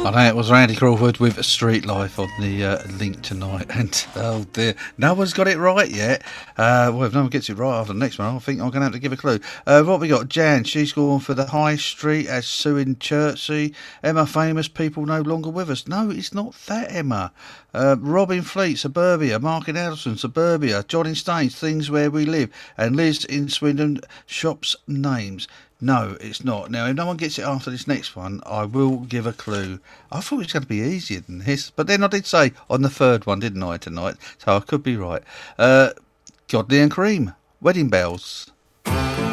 I know it was Randy Crawford with Street Life on the link tonight, and oh dear, no one's got it right yet. Well, if no one gets it right after the next one, I think I'm going to have to give a clue. What we got? Jan, she's gone for the High Street as Sue in Chertsey. Emma, famous people no longer with us. No, it's not that, Emma. Robin Fleet, Suburbia. Mark in Addison, Suburbia. John in Staines, Things Where We Live. And Liz in Swindon, Shops Names. No, it's not. Now, if no one gets it after this next one, I will give a clue. I thought it was going to be easier than this, but then I did say on the third one, didn't I, tonight? So I could be right. Godley and Cream, Wedding Bells.